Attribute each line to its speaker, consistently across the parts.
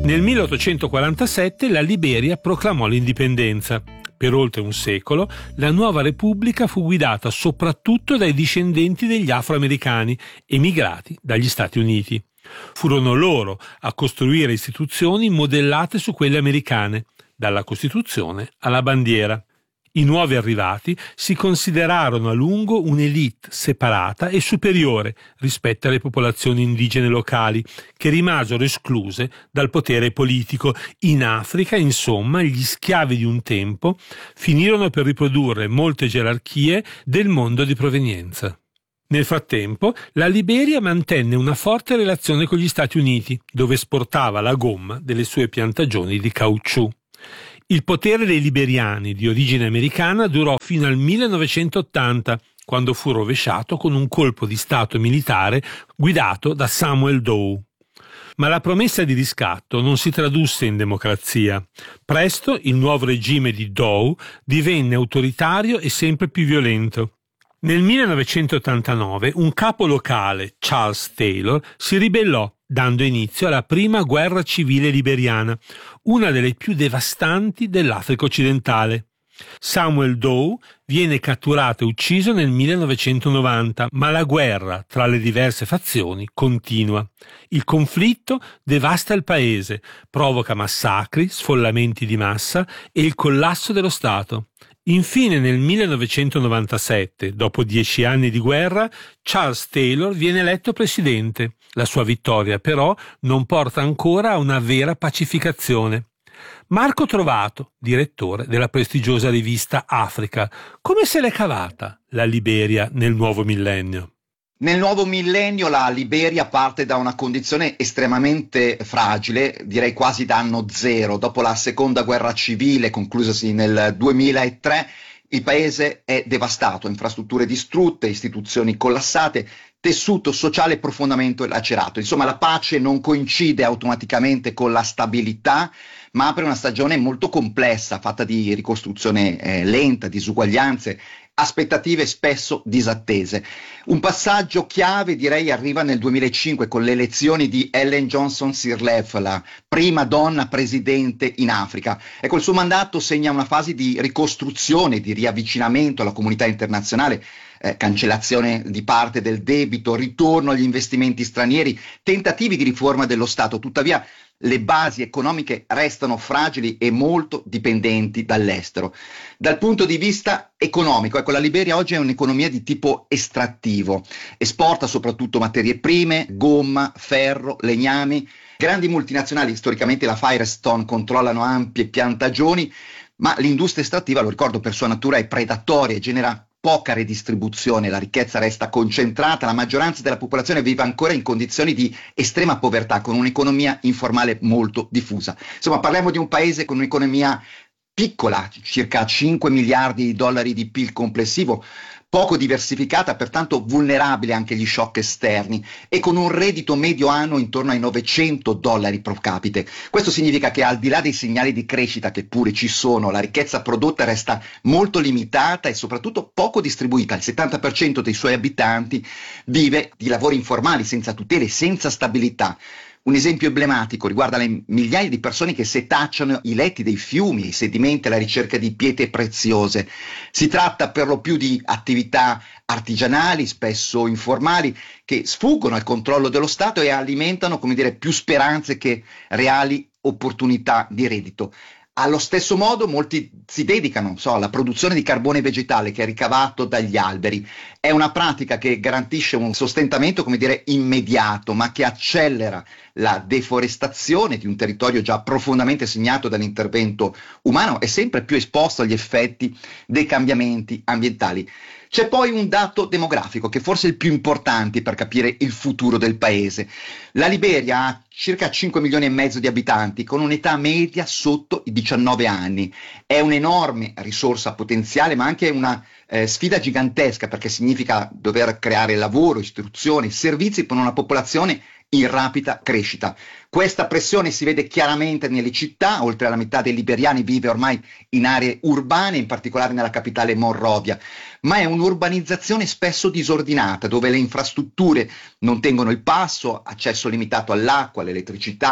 Speaker 1: Nel 1847 la Liberia proclamò l'indipendenza. Per oltre un secolo, la nuova Repubblica fu guidata soprattutto dai discendenti degli afroamericani emigrati dagli Stati Uniti. Furono loro a costruire istituzioni modellate su quelle americane, dalla Costituzione alla bandiera. I nuovi arrivati si considerarono a lungo un'élite separata e superiore rispetto alle popolazioni indigene locali, che rimasero escluse dal potere politico. In Africa, insomma, gli schiavi di un tempo finirono per riprodurre molte gerarchie del mondo di provenienza. Nel frattempo, la Liberia mantenne una forte relazione con gli Stati Uniti, dove esportava la gomma delle sue piantagioni di caucciù. Il potere dei liberiani di origine americana durò fino al 1980, quando fu rovesciato con un colpo di stato militare guidato da Samuel Doe. Ma la promessa di riscatto non si tradusse in democrazia. Presto il nuovo regime di Doe divenne autoritario e sempre più violento. Nel 1989 un capo locale, Charles Taylor, si ribellò, dando inizio alla prima guerra civile liberiana, una delle più devastanti dell'Africa occidentale. Samuel Doe viene catturato e ucciso nel 1990, ma la guerra tra le diverse fazioni continua. Il conflitto devasta il paese, provoca massacri, sfollamenti di massa e il collasso dello Stato. Infine, nel 1997, dopo 10 anni di guerra, Charles Taylor viene eletto presidente. La sua vittoria, però, non porta ancora a una vera pacificazione. Marco Trovato, direttore della prestigiosa rivista Africa, come se l'è cavata la Liberia nel nuovo millennio?
Speaker 2: Nel nuovo millennio la Liberia parte da una condizione estremamente fragile, direi quasi da anno zero. Dopo la seconda guerra civile, conclusasi nel 2003, il paese è devastato, infrastrutture distrutte, istituzioni collassate, tessuto sociale profondamente lacerato. Insomma, la pace non coincide automaticamente con la stabilità, ma apre una stagione molto complessa, fatta di ricostruzione lenta, disuguaglianze, aspettative spesso disattese. Un passaggio chiave, direi, arriva nel 2005 con le elezioni di Ellen Johnson Sirleaf, la prima donna presidente in Africa. Ecco, il suo mandato segna una fase di ricostruzione, di riavvicinamento alla comunità internazionale, cancellazione di parte del debito, ritorno agli investimenti stranieri, tentativi di riforma dello Stato. Tuttavia le basi economiche restano fragili e molto dipendenti dall'estero. Dal punto di vista economico, ecco, la Liberia oggi è un'economia di tipo estrattivo, esporta soprattutto materie prime, gomma, ferro, legnami. Grandi multinazionali, storicamente la Firestone, controllano ampie piantagioni, ma l'industria estrattiva, lo ricordo per sua natura, è predatoria e genera poca redistribuzione, la ricchezza resta concentrata, la maggioranza della popolazione vive ancora in condizioni di estrema povertà, con un'economia informale molto diffusa. Insomma, parliamo di un paese con un'economia piccola, circa 5 miliardi di dollari di PIL complessivo, poco diversificata, pertanto vulnerabile anche agli shock esterni, e con un reddito medio annuo intorno ai $900 pro capite. Questo significa che, al di là dei segnali di crescita che pure ci sono, la ricchezza prodotta resta molto limitata e soprattutto poco distribuita. Il 70% dei suoi abitanti vive di lavori informali, senza tutele, senza stabilità. Un esempio emblematico riguarda le migliaia di persone che setacciano i letti dei fiumi, i sedimenti alla ricerca di pietre preziose. Si tratta per lo più di attività artigianali, spesso informali, che sfuggono al controllo dello Stato e alimentano, come dire, più speranze che reali opportunità di reddito. Allo stesso modo molti si dedicano alla produzione di carbone vegetale che è ricavato dagli alberi. È una pratica che garantisce un sostentamento, come dire, immediato, ma che accelera la deforestazione di un territorio già profondamente segnato dall'intervento umano e sempre più esposto agli effetti dei cambiamenti ambientali. C'è poi un dato demografico che forse è il più importante per capire il futuro del paese. La Liberia ha circa 5 milioni e mezzo di abitanti con un'età media sotto i 19 anni. È un'enorme risorsa potenziale, ma anche una sfida gigantesca, perché significa dover creare lavoro, istruzione, servizi per una popolazione in rapida crescita. Questa pressione si vede chiaramente nelle città. Oltre la metà dei liberiani vive ormai in aree urbane, in particolare nella capitale Monrovia, ma è un'urbanizzazione spesso disordinata, dove le infrastrutture non tengono il passo, accesso limitato all'acqua, all'elettricità,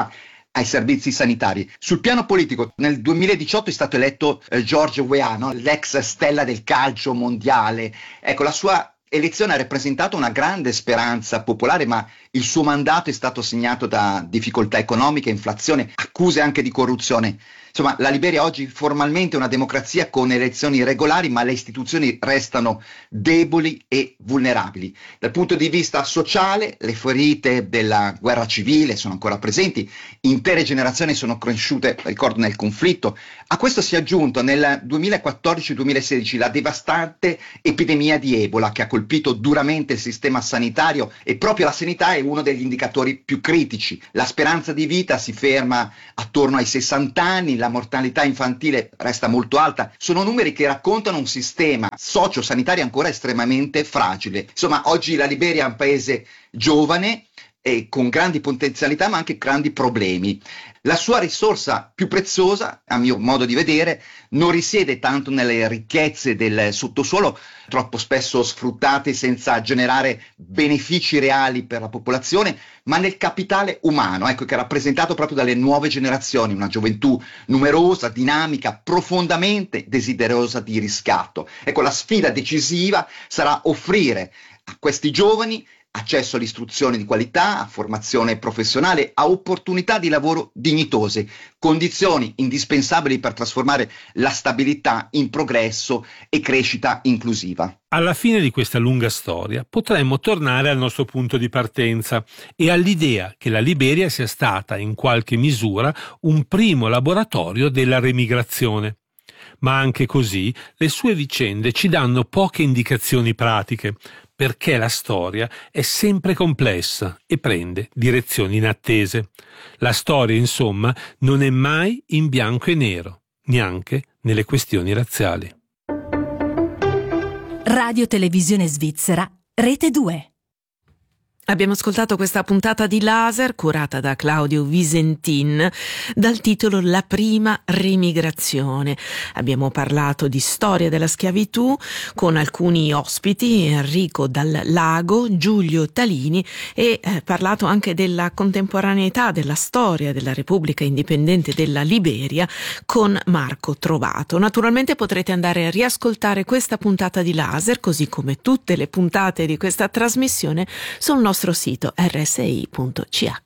Speaker 2: ai servizi sanitari. Sul piano politico, nel 2018 è stato eletto George Weah, no? L'ex stella del calcio mondiale. Ecco, la sua elezione ha rappresentato una grande speranza popolare, ma il suo mandato è stato segnato da difficoltà economiche, inflazione, accuse anche di corruzione. Insomma, la Liberia oggi formalmente è una democrazia con elezioni regolari, ma le istituzioni restano deboli e vulnerabili. Dal punto di vista sociale, le ferite della guerra civile sono ancora presenti, intere generazioni sono cresciute, ricordo, nel conflitto. A questo si è aggiunto nel 2014-2016 la devastante epidemia di Ebola che ha colpito duramente il sistema sanitario, e proprio la sanità è uno degli indicatori più critici. La speranza di vita si ferma attorno ai 60 anni, la mortalità infantile resta molto alta. Sono numeri che raccontano un sistema socio-sanitario ancora estremamente fragile. Insomma, oggi la Liberia è un paese giovane e con grandi potenzialità, ma anche grandi problemi. La sua risorsa più preziosa, a mio modo di vedere, non risiede tanto nelle ricchezze del sottosuolo, troppo spesso sfruttate senza generare benefici reali per la popolazione, ma nel capitale umano, ecco, che è rappresentato proprio dalle nuove generazioni, una gioventù numerosa, dinamica, profondamente desiderosa di riscatto. Ecco, la sfida decisiva sarà offrire a questi giovani accesso all'istruzione di qualità, a formazione professionale, a opportunità di lavoro dignitose, condizioni indispensabili per trasformare la stabilità in progresso e crescita inclusiva.
Speaker 1: Alla fine di questa lunga storia potremmo tornare al nostro punto di partenza e all'idea che la Liberia sia stata in qualche misura un primo laboratorio della remigrazione. Ma anche così le sue vicende ci danno poche indicazioni pratiche, perché la storia è sempre complessa e prende direzioni inattese. La storia, insomma, non è mai in bianco e nero, neanche nelle questioni razziali.
Speaker 3: Radio Televisione Svizzera, Rete 2.
Speaker 4: Abbiamo ascoltato questa puntata di Laser curata da Claudio Visentin dal titolo La prima remigrazione. Abbiamo parlato di storia della schiavitù con alcuni ospiti, Enrico Dal Lago, Giulio Talini, e parlato anche della contemporaneità della storia della Repubblica Indipendente della Liberia con Marco Trovato. Naturalmente potrete andare a riascoltare questa puntata di Laser, così come tutte le puntate di questa trasmissione, sul nostro sito rsi.ch.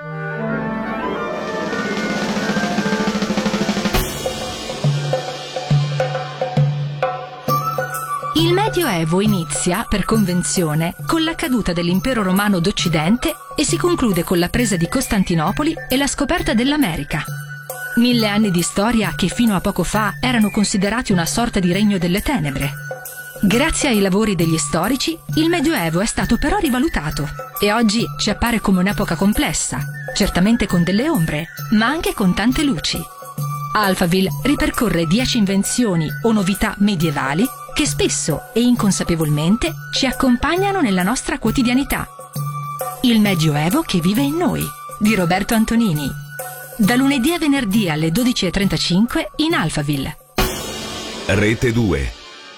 Speaker 3: Il Medioevo inizia, per convenzione, con la caduta dell'impero romano d'Occidente e si conclude con la presa di Costantinopoli e la scoperta dell'America. 1000 anni di storia che fino a poco fa erano considerati una sorta di regno delle tenebre. Grazie ai lavori degli storici, il Medioevo è stato però rivalutato e oggi ci appare come un'epoca complessa, certamente con delle ombre, ma anche con tante luci. Alphaville ripercorre 10 invenzioni o novità medievali che spesso e inconsapevolmente ci accompagnano nella nostra quotidianità. Il Medioevo che vive in noi, di Roberto Antonini. Da lunedì a venerdì alle 12:35 in Alphaville.
Speaker 5: Rete 2.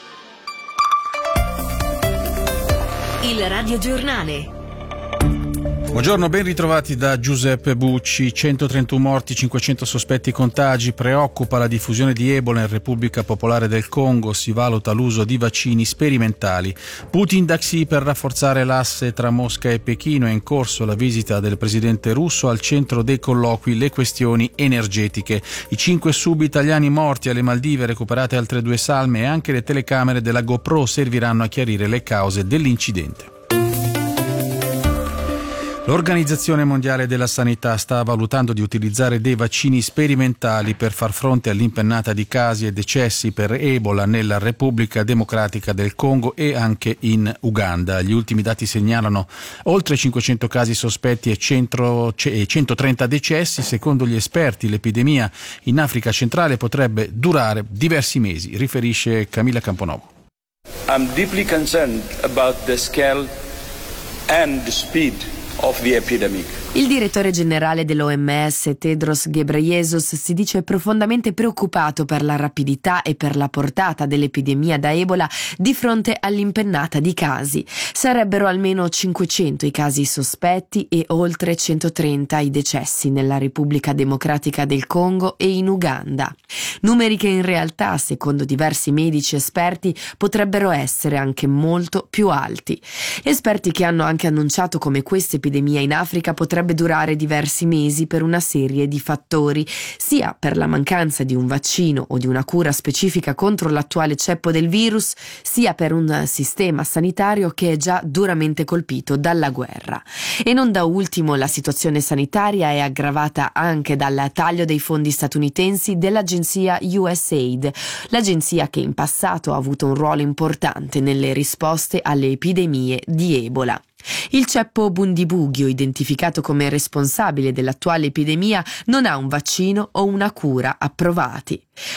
Speaker 3: Il radiogiornale.
Speaker 6: Buongiorno, ben ritrovati da Giuseppe Bucci. 131 morti, 500 sospetti contagi, preoccupa la diffusione di Ebola in Repubblica Popolare del Congo, si valuta l'uso di vaccini sperimentali. Putin da Xi per rafforzare l'asse tra Mosca e Pechino, è in corso la visita del presidente russo, al centro dei colloqui le questioni energetiche. I 5 sub-italiani morti alle Maldive, recuperate altre 2 salme e anche le telecamere della GoPro serviranno a chiarire le cause dell'incidente. L'Organizzazione Mondiale della Sanità sta valutando di utilizzare dei vaccini sperimentali per far fronte all'impennata di casi e decessi per Ebola nella Repubblica Democratica del Congo e anche in Uganda. Gli ultimi dati segnalano oltre 500 casi sospetti e 130 decessi. Secondo gli esperti, l'epidemia in Africa centrale potrebbe durare diversi mesi, riferisce Camilla Camponovo.
Speaker 7: I'm deeply concerned about the scale and the speed of the epidemic. Il direttore generale dell'OMS, Tedros Ghebreyesus, si dice profondamente preoccupato per la rapidità e per la portata dell'epidemia da Ebola di fronte all'impennata di casi. Sarebbero almeno 500 i casi sospetti e oltre 130 i decessi nella Repubblica Democratica del Congo e in Uganda. Numeri che in realtà, secondo diversi medici esperti, potrebbero essere anche molto più alti. Esperti che hanno anche annunciato come questa epidemia in Africa potrebbe durare diversi mesi per una serie di fattori, sia per la mancanza di un vaccino o di una cura specifica contro l'attuale ceppo del virus, sia per un sistema sanitario che è già duramente colpito dalla guerra. E non da ultimo la situazione sanitaria è aggravata anche dal taglio dei fondi statunitensi dell'agenzia USAID, l'agenzia che in passato ha avuto un ruolo importante nelle risposte alle epidemie di Ebola. Il ceppo Bundibugyo, identificato come responsabile dell'attuale epidemia, non ha un vaccino o una cura approvati.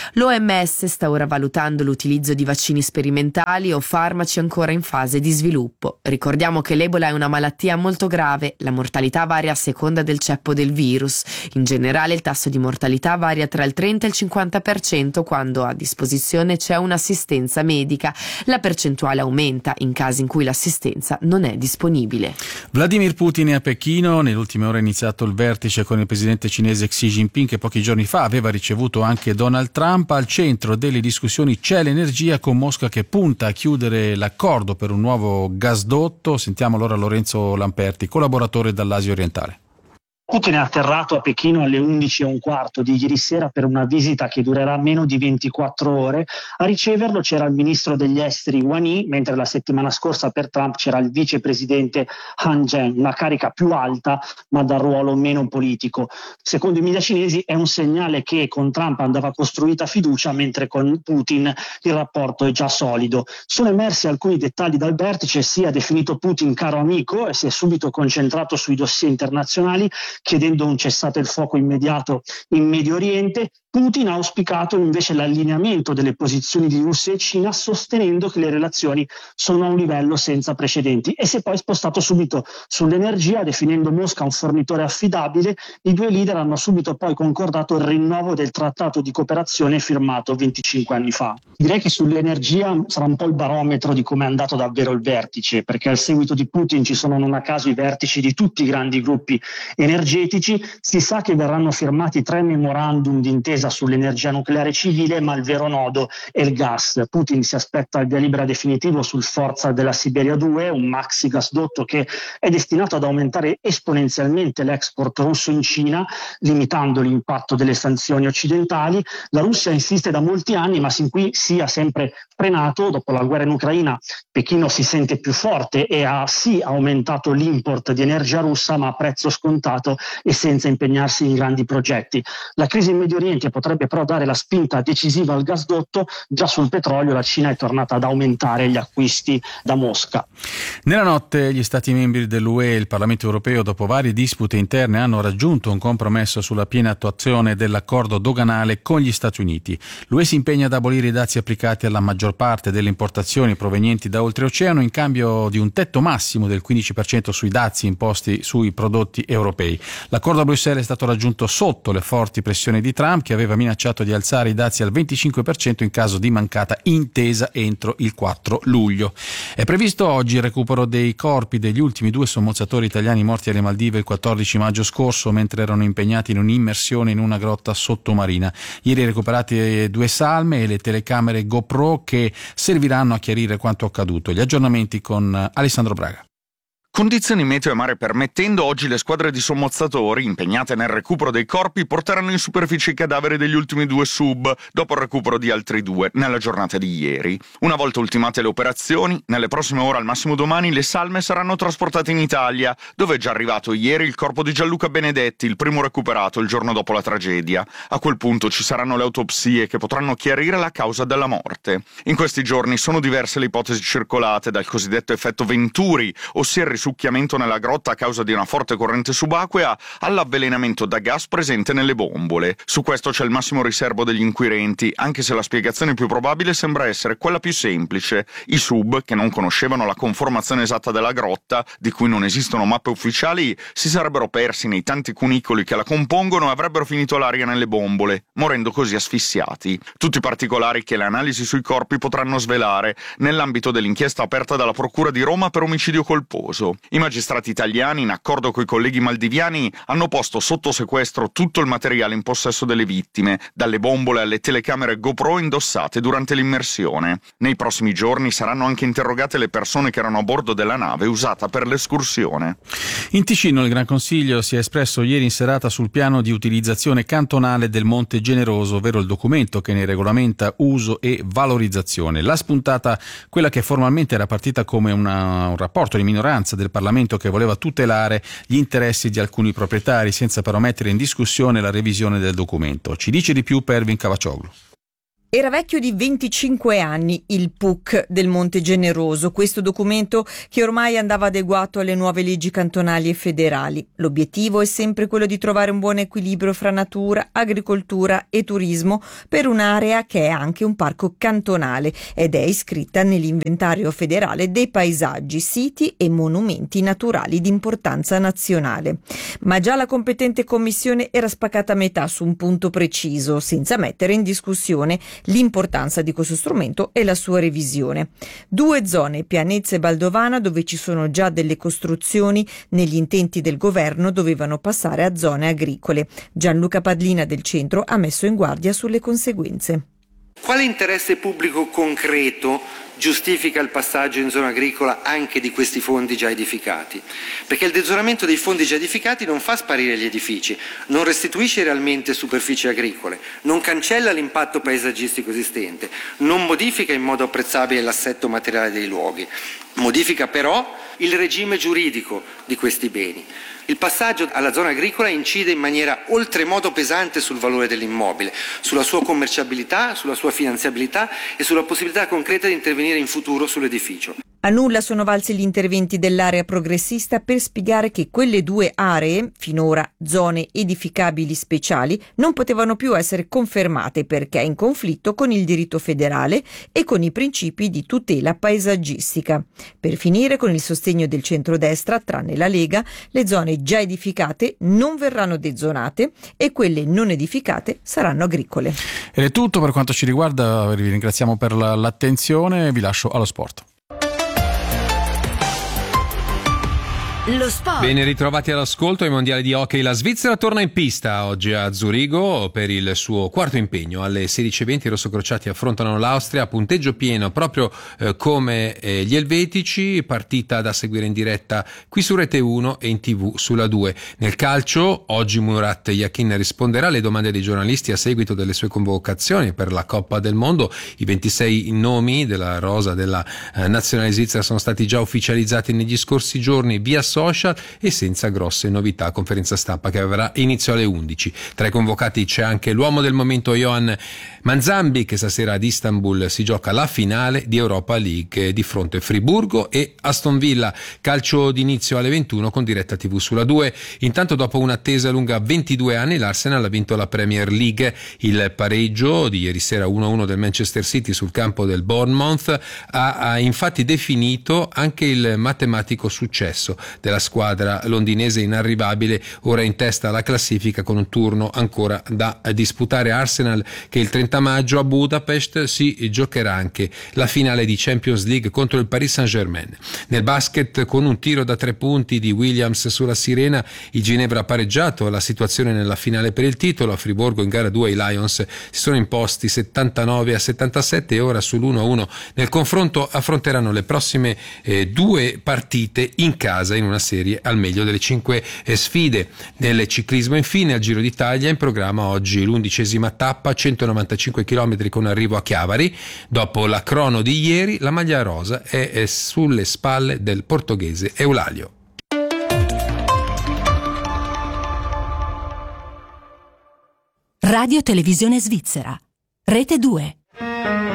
Speaker 7: L'OMS sta ora valutando l'utilizzo di vaccini sperimentali o farmaci ancora in fase di sviluppo. Ricordiamo che l'Ebola è una malattia molto grave, la mortalità varia a seconda del ceppo del virus. In generale il tasso di mortalità varia tra il 30 e il 50% quando a disposizione c'è un'assistenza medica. La percentuale aumenta in casi in cui l'assistenza non è disponibile.
Speaker 6: Vladimir Putin è a Pechino. Nelle ultime ore è iniziato il vertice con il presidente cinese Xi Jinping, che pochi giorni fa aveva ricevuto anche Donald Trump. Al centro delle discussioni c'è l'energia, con Mosca che punta a chiudere l'accordo per un nuovo gasdotto. Sentiamo allora Lorenzo Lamperti, collaboratore dall'Asia orientale.
Speaker 8: Putin è atterrato a Pechino alle 11:15 di ieri sera per una visita che durerà meno di 24 ore. A riceverlo c'era il ministro degli esteri Wang Yi, mentre la settimana scorsa per Trump c'era il vicepresidente Han Zheng, una carica più alta ma dal ruolo meno politico. Secondo i media cinesi è un segnale che con Trump andava costruita fiducia, mentre con Putin il rapporto è già solido. Sono emersi alcuni dettagli dal vertice. Si è definito Putin caro amico e si è subito concentrato sui dossier internazionali, chiedendo un cessate il fuoco immediato in Medio Oriente. Putin ha auspicato invece l'allineamento delle posizioni di Russia e Cina, sostenendo che le relazioni sono a un livello senza precedenti, e si è poi spostato subito sull'energia, definendo Mosca un fornitore affidabile. I due leader hanno subito poi concordato il rinnovo del trattato di cooperazione firmato 25 anni fa. Direi che sull'energia sarà un po' il barometro di come è andato davvero il vertice, perché al seguito di Putin ci sono non a caso i vertici di tutti i grandi gruppi energetici. Si sa che verranno firmati 3 memorandum d'intesa sull'energia nucleare civile, ma il vero nodo è il gas. Putin si aspetta il via libera definitivo sul Forza della Siberia 2, un maxi gasdotto che è destinato ad aumentare esponenzialmente l'export russo in Cina, limitando l'impatto delle sanzioni occidentali. La Russia insiste da molti anni, ma sin qui si è sempre frenato. Dopo la guerra in Ucraina, Pechino si sente più forte e ha sì aumentato l'import di energia russa, ma a prezzo scontato e senza impegnarsi in grandi progetti. La crisi in Medio Oriente potrebbe però dare la spinta decisiva al gasdotto. Già sul petrolio la Cina è tornata ad aumentare gli acquisti da Mosca.
Speaker 6: Nella notte gli Stati membri dell'UE e il Parlamento europeo, dopo varie dispute interne, hanno raggiunto un compromesso sulla piena attuazione dell'accordo doganale con gli Stati Uniti. L'UE si impegna ad abolire i dazi applicati alla maggior parte delle importazioni provenienti da oltreoceano in cambio di un tetto massimo del 15% sui dazi imposti sui prodotti europei. L'accordo a Bruxelles è stato raggiunto sotto le forti pressioni di Trump, che aveva minacciato di alzare i dazi al 25% in caso di mancata intesa entro il 4 luglio. È previsto oggi il recupero dei corpi degli ultimi 2 sommozzatori italiani morti alle Maldive il 14 maggio scorso, mentre erano impegnati in un'immersione in una grotta sottomarina. Ieri recuperate 2 salme e le telecamere GoPro che serviranno a chiarire quanto accaduto. Gli aggiornamenti con Alessandro Braga.
Speaker 9: Condizioni meteo e mare permettendo, oggi le squadre di sommozzatori impegnate nel recupero dei corpi porteranno in superficie i cadaveri degli ultimi 2 sub, dopo il recupero di altri 2 nella giornata di ieri. Una volta ultimate le operazioni, nelle prossime ore, al massimo domani, le salme saranno trasportate in Italia, dove è già arrivato ieri il corpo di Gianluca Benedetti, il primo recuperato il giorno dopo la tragedia. A quel punto ci saranno le autopsie che potranno chiarire la causa della morte. In questi giorni sono diverse le ipotesi circolate, dal cosiddetto effetto Venturi, ossia il risucchiamento nella grotta a causa di una forte corrente subacquea all'avvelenamento da gas presente nelle bombole. Su questo c'è il massimo riservo degli inquirenti, anche se la spiegazione più probabile sembra essere quella più semplice. I sub, che non conoscevano la conformazione esatta della grotta, di cui non esistono mappe ufficiali, si sarebbero persi nei tanti cunicoli che la compongono e avrebbero finito l'aria nelle bombole, morendo così asfissiati. Tutti i particolari che le analisi sui corpi potranno svelare, nell'ambito dell'inchiesta aperta dalla Procura di Roma per omicidio colposo. I magistrati italiani, in accordo coi colleghi maldiviani, hanno posto sotto sequestro tutto il materiale in possesso delle vittime, dalle bombole alle telecamere GoPro indossate durante l'immersione. Nei prossimi giorni saranno anche interrogate le persone che erano a bordo della nave usata per l'escursione.
Speaker 6: In Ticino il Gran Consiglio si è espresso ieri in serata sul piano di utilizzazione cantonale del Monte Generoso, ovvero il documento che ne regolamenta uso e valorizzazione. L'ha spuntata quella che formalmente era partita come un rapporto di minoranza del Parlamento che voleva tutelare gli interessi di alcuni proprietari senza però mettere in discussione la revisione del documento. Ci dice di più Pervin Cavaccioglu.
Speaker 10: Era vecchio di 25 anni il PUC del Monte Generoso, questo documento che ormai andava adeguato alle nuove leggi cantonali e federali. L'obiettivo è sempre quello di trovare un buon equilibrio fra natura, agricoltura e turismo per un'area che è anche un parco cantonale ed è iscritta nell'inventario federale dei paesaggi, siti e monumenti naturali di importanza nazionale. Ma già la competente commissione era spaccata a metà su un punto preciso, senza mettere in discussione l'importanza di questo strumento e la sua revisione. 2 zone, Pianezza e Baldovana, dove ci sono già delle costruzioni, negli intenti del governo dovevano passare a zone agricole. Gianluca Padlina del Centro ha messo in guardia sulle conseguenze.
Speaker 11: Quale interesse pubblico concreto giustifica il passaggio in zona agricola anche di questi fondi già edificati? Perché il dezonamento dei fondi già edificati non fa sparire gli edifici, non restituisce realmente superfici agricole, non cancella l'impatto paesaggistico esistente, non modifica in modo apprezzabile l'assetto materiale dei luoghi, modifica però il regime giuridico di questi beni. Il passaggio alla zona agricola incide in maniera oltremodo pesante sul valore dell'immobile, sulla sua commerciabilità, sulla sua finanziabilità e sulla possibilità concreta di intervenire in futuro sull'edificio.
Speaker 10: A nulla sono valsi gli interventi dell'area progressista per spiegare che quelle 2 aree, finora zone edificabili speciali, non potevano più essere confermate perché in conflitto con il diritto federale e con i principi di tutela paesaggistica. Per finire, con il sostegno del centrodestra, tranne la Lega, le zone già edificate non verranno dezonate e quelle non edificate saranno agricole.
Speaker 6: Ed è tutto per quanto ci riguarda, vi ringraziamo per l'attenzione e vi lascio allo sport.
Speaker 12: Lo sport. Bene ritrovati all'ascolto ai mondiali di hockey. La Svizzera torna in pista oggi a Zurigo per il suo quarto impegno. Alle 16:20 i rossocrociati affrontano l'Austria a punteggio pieno, proprio come gli elvetici. Partita da seguire in diretta qui su Rete 1 e in TV sulla 2. Nel calcio oggi Murat Yakin risponderà alle domande dei giornalisti a seguito delle sue convocazioni per la Coppa del Mondo. I 26 nomi della rosa della nazionale svizzera sono stati già ufficializzati negli scorsi giorni via social e senza grosse novità. Conferenza stampa che avrà inizio alle 11. Tra i convocati c'è anche l'uomo del momento Johan Manzambi, che stasera ad Istanbul si gioca la finale di Europa League di fronte a Friburgo e Aston Villa. Calcio d'inizio alle 21 con diretta TV sulla 2. Intanto, dopo un'attesa lunga 22 anni, l'Arsenal ha vinto la Premier League. Il pareggio di ieri sera 1-1 del Manchester City sul campo del Bournemouth ha infatti definito anche il matematico successo della squadra londinese inarrivabile, ora in testa alla classifica con un turno ancora da disputare. Arsenal che il 30 maggio a Budapest si giocherà anche la finale di Champions League contro il Paris Saint-Germain. Nel basket, con un tiro da 3 punti di Williams sulla sirena, il Ginevra ha pareggiato la situazione nella finale per il titolo. A Friburgo in gara 2 i Lions si sono imposti 79-77 e ora sull'1-1 nel confronto affronteranno le prossime 2 partite in casa in una serie al meglio delle 5 sfide. Nel ciclismo infine al Giro d'Italia in programma oggi l'11ª tappa, 195 km con arrivo a Chiavari. Dopo la crono di ieri la maglia rosa è sulle spalle del portoghese Eulalio.
Speaker 3: Radio Televisione Svizzera, Rete 2.